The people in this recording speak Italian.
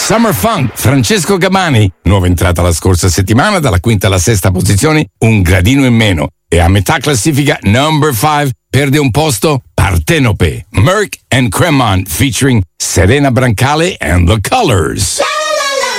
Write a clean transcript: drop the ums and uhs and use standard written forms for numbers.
Summer Funk, Francesco Gabani, nuova entrata la scorsa settimana, dalla quinta alla sesta posizione, un gradino in meno. E a metà classifica, number 5, perde un posto, Partenope, Merck and Cremon featuring Serena Brancale and The Colors.